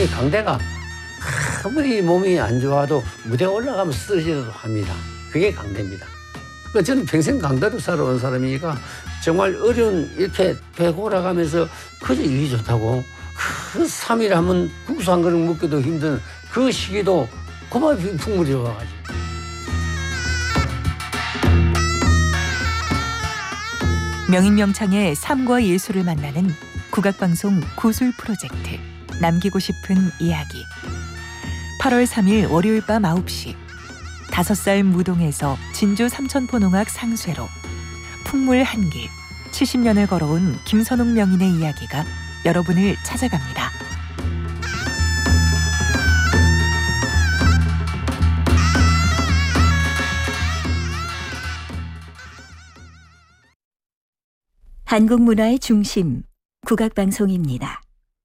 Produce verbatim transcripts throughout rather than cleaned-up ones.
강대가 아무리 몸이 안 좋아도 무대 올라가면 쓰러지기도 합니다. 그게 강대입니다. 그러니까 저는 평생 강대로 살아온 사람이니까 정말 어려운 이렇게 배 골아가면서 그저 일이 좋다고 그 삼 일 하면 국수 한 그릇 먹기도 힘든 그 시기도 그만 풍물이 와가지고. 명인명창의 삶과 예술을 만나는 국악방송 구술 프로젝트 남기고 싶은 이야기. 팔월 삼일 월요일 밤 아홉 시 다섯 살 무동에서 진주 삼천포농악 상쇠로 풍물 한길 칠십 년을 걸어온 김선옥 명인의 이야기가 여러분을 찾아갑니다. 한국 문화의 중심, 국악방송입니다.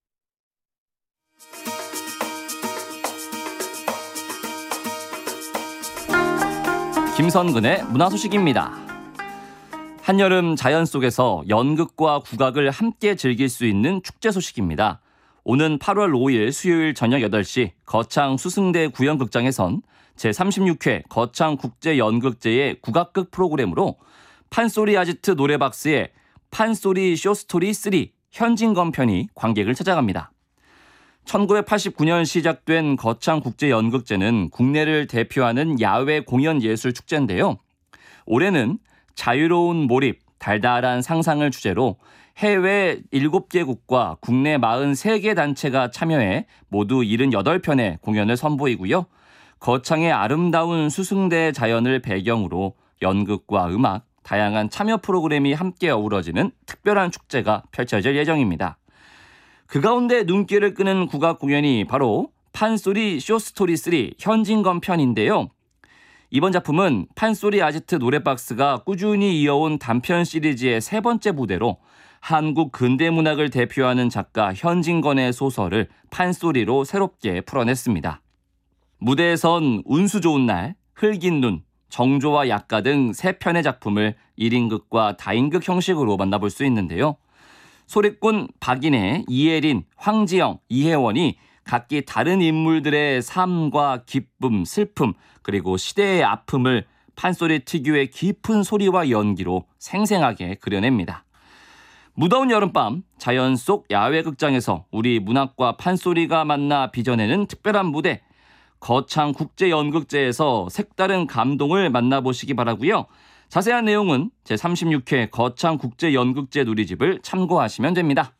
김선근의 문화소식입니다. 한여름 자연 속에서 연극과 국악을 함께 즐길 수 있는 축제 소식입니다. 오는 팔월 오일 수요일 저녁 여덟 시 거창 수승대 구연극장에선 제삼십육 회 거창국제연극제의 국악극 프로그램으로 판소리 아지트 노래박스의 판소리 쇼스토리 삼 현진건 편이 관객을 찾아갑니다. 천구백팔십구 년 시작된 거창국제연극제는 국내를 대표하는 야외 공연 예술 축제인데요. 올해는 자유로운 몰입, 달달한 상상을 주제로 해외 일곱 개국과 국내 사십삼 개 단체가 참여해 모두 칠십팔 편의 공연을 선보이고요. 거창의 아름다운 수승대 자연을 배경으로 연극과 음악, 다양한 참여 프로그램이 함께 어우러지는 특별한 축제가 펼쳐질 예정입니다. 그 가운데 눈길을 끄는 국악 공연이 바로 판소리 쇼스토리 삼 현진건 편인데요. 이번 작품은 판소리 아지트 노래박스가 꾸준히 이어온 단편 시리즈의 세 번째 무대로 한국 근대문학을 대표하는 작가 현진건의 소설을 판소리로 새롭게 풀어냈습니다. 무대에선 운수 좋은 날, 흘긴 눈, 정조와 약가 등 세 편의 작품을 일 인극과 다인극 형식으로 만나볼 수 있는데요. 소리꾼 박인혜, 이혜린, 황지영, 이혜원이 각기 다른 인물들의 삶과 기쁨, 슬픔, 그리고 시대의 아픔을 판소리 특유의 깊은 소리와 연기로 생생하게 그려냅니다. 무더운 여름밤, 자연 속 야외 극장에서 우리 문학과 판소리가 만나 빚어내는 특별한 무대, 거창국제연극제에서 색다른 감동을 만나보시기 바라고요. 자세한 내용은 제삼십육 회 거창국제연극제 누리집을 참고하시면 됩니다.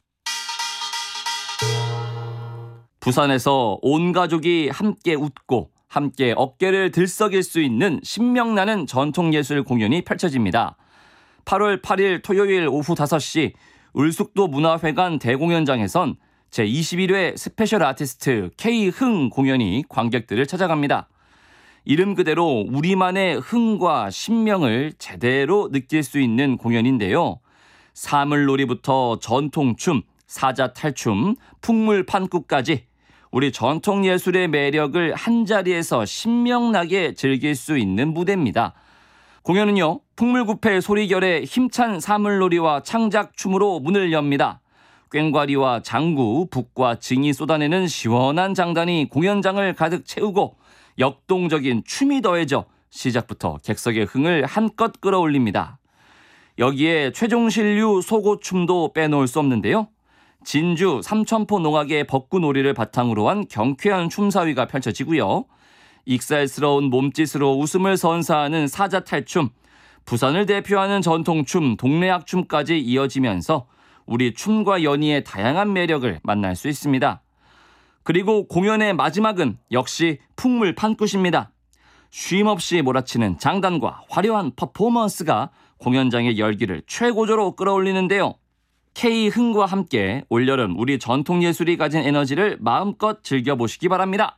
부산에서 온 가족이 함께 웃고 함께 어깨를 들썩일 수 있는 신명나는 전통예술 공연이 펼쳐집니다. 팔월 팔일 토요일 오후 다섯 시 울숙도 문화회관 대공연장에선 제이십일 회 스페셜 아티스트 K흥 공연이 관객들을 찾아갑니다. 이름 그대로 우리만의 흥과 신명을 제대로 느낄 수 있는 공연인데요. 사물놀이부터 전통춤, 사자탈춤, 풍물판구까지 우리 전통예술의 매력을 한자리에서 신명나게 즐길 수 있는 무대입니다. 공연은요, 풍물구패 소리결의 힘찬 사물놀이와 창작춤으로 문을 엽니다. 꽹과리와 장구, 북과 징이 쏟아내는 시원한 장단이 공연장을 가득 채우고 역동적인 춤이 더해져 시작부터 객석의 흥을 한껏 끌어올립니다. 여기에 최종실류 소고춤도 빼놓을 수 없는데요. 진주 삼천포 농악의 벚구놀이를 바탕으로 한 경쾌한 춤사위가 펼쳐지고요. 익살스러운 몸짓으로 웃음을 선사하는 사자탈춤, 부산을 대표하는 전통춤 동래악춤까지 이어지면서 우리 춤과 연희의 다양한 매력을 만날 수 있습니다. 그리고 공연의 마지막은 역시 풍물판굿입니다. 쉼없이 몰아치는 장단과 화려한 퍼포먼스가 공연장의 열기를 최고조로 끌어올리는데요. K흥과 함께 올여름 우리 전통예술이 가진 에너지를 마음껏 즐겨보시기 바랍니다.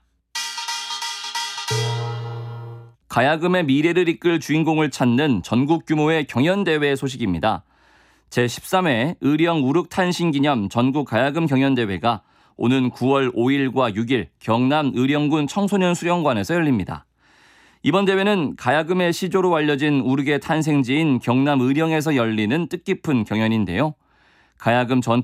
가야금의 미래를 이끌 주인공을 찾는 전국 규모의 경연대회 소식입니다. 제십삼 회 의령 우륵탄신기념 전국 가야금 경연대회가 오는 구월 오일과 육일 경남 의령군 청소년 수련관에서 열립니다. 이번 대회는 가야금의 시조로 알려진 우륵의 탄생지인 경남 의령에서 열리는 뜻깊은 경연인데요. 가야금 전